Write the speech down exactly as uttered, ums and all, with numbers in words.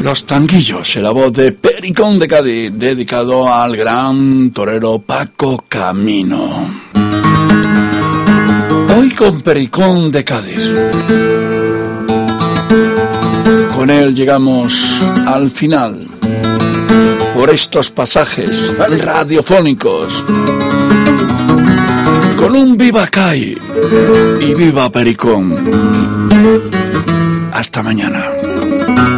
Los Tanguillos, en la voz de Pericón de Cádiz, dedicado al gran torero Paco Camino. Hoy con Pericón de Cádiz. Con él llegamos al final, por estos pasajes radiofónicos, con un viva Cai y viva Pericón. Hasta mañana.